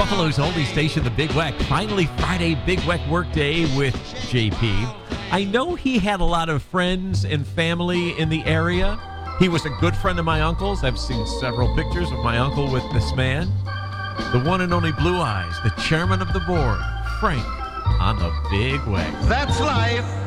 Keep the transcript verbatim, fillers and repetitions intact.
Buffalo's only station, the Big Weck. Finally, Friday, Big Weck work day with J P. I know he had a lot of friends and family in the area. He was a good friend of my uncle's. I've seen several pictures of my uncle with this man. The one and only Blue Eyes, the chairman of the board, Frank, on the Big Weck. That's life.